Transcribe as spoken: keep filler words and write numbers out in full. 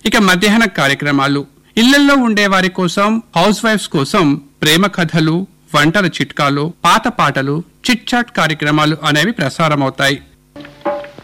ఇక మధ్యాహ్న కార్యక్రమాలు ఇళ్లలో ఉండే వారి కోసం, హౌస్ వైఫ్స్ కోసం ప్రేమ కథలు, వంటల చిట్కాలు, పాత పాటలు, చిట్ చాట్ కార్యక్రమాలు అనేవి ప్రసారమవుతాయి.